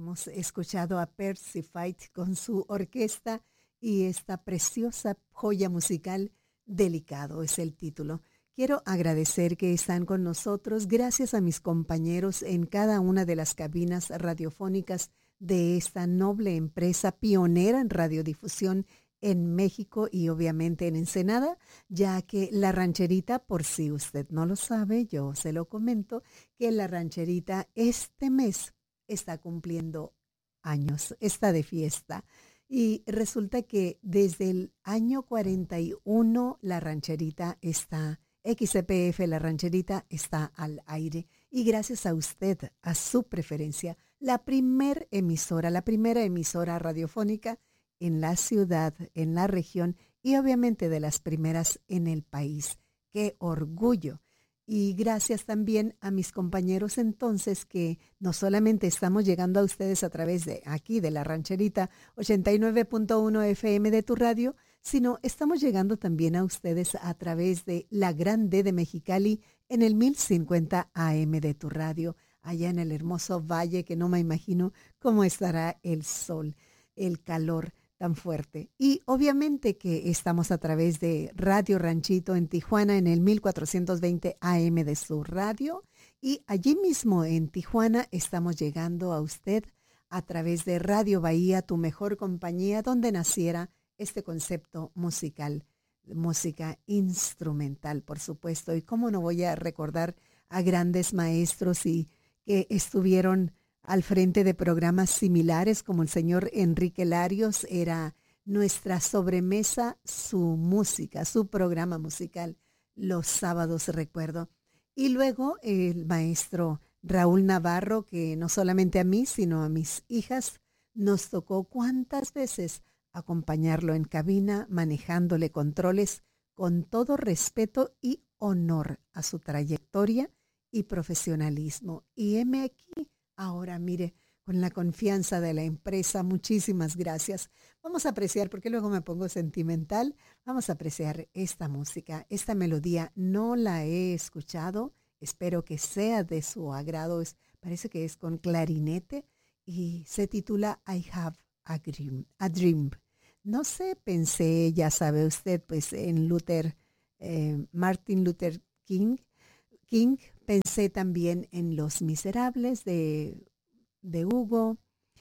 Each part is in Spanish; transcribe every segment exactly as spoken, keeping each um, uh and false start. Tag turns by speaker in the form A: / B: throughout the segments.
A: hemos escuchado a Percy Fight con su orquesta y esta preciosa joya musical, Delicado es el título. Quiero agradecer que están con nosotros, gracias a mis compañeros en cada una de las cabinas radiofónicas de esta noble empresa pionera en radiodifusión en México y obviamente en Ensenada, ya que La Rancherita, por si usted no lo sabe, yo se lo comento, que La Rancherita este mes está cumpliendo años, está de fiesta. Y resulta que desde el año cuarenta y uno La Rancherita está, X C P F La Rancherita está al aire. Y gracias a usted, a su preferencia, la primer emisora, la primera emisora radiofónica en la ciudad, en la región y obviamente de las primeras en el país. ¡Qué orgullo! Y gracias también a mis compañeros entonces que no solamente estamos llegando a ustedes a través de aquí, de La Rancherita, ochenta y nueve punto uno F M de tu radio, sino estamos llegando también a ustedes a través de La Grande de Mexicali en el mil cincuenta A M de tu radio, allá en el hermoso valle que no me imagino cómo estará el sol, el calor tan fuerte. Y obviamente que estamos a través de Radio Ranchito en Tijuana en el mil cuatrocientos veinte A M de su radio y allí mismo en Tijuana estamos llegando a usted a través de Radio Bahía, tu mejor compañía, donde naciera este concepto musical, música instrumental, por supuesto. Y cómo no voy a recordar a grandes maestros y que estuvieron al frente de programas similares, como el señor Enrique Larios, era nuestra sobremesa, su música, su programa musical, los sábados, recuerdo. Y luego el maestro Raúl Navarro, que no solamente a mí, sino a mis hijas, nos tocó cuántas veces acompañarlo en cabina, manejándole controles con todo respeto y honor a su trayectoria y profesionalismo. Y heme aquí. Ahora, mire, con la confianza de la empresa, muchísimas gracias. Vamos a apreciar, porque luego me pongo sentimental, vamos a apreciar esta música, esta melodía. No la he escuchado, espero que sea de su agrado. Es, parece que es con clarinete y se titula I Have a Dream. A Dream. No sé, pensé, ya sabe usted, pues en Luther, eh, Martin Luther King, King, pensé también en Los Miserables de, de Hugo,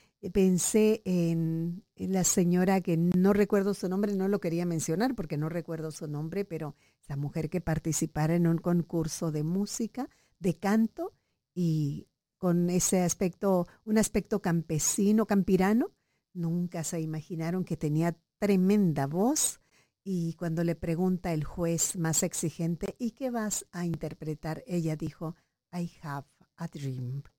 A: pensé en, en la señora que no recuerdo su nombre, no lo quería mencionar porque no recuerdo su nombre, pero esa mujer que participara en un concurso de música, de canto y con ese aspecto, un aspecto campesino, campirano, nunca se imaginaron que tenía tremenda voz. Y cuando le pregunta el juez más exigente, ¿y qué vas a interpretar? Ella dijo, I have a dream.